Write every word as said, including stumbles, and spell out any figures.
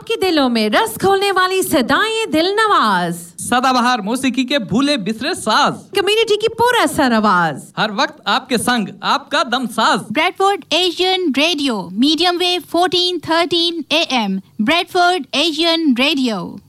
आपके दिलों में रस खोलने वाली सदाएं दिल नवाज, सदाबहार मौसीकी के भूले बिसरे साज, कम्युनिटी की पूरा सर आवाज, हर वक्त आपके संग आपका दम साज। Bradford Asian radio, medium wave fourteen thirteen A M, Bradford Asian radio.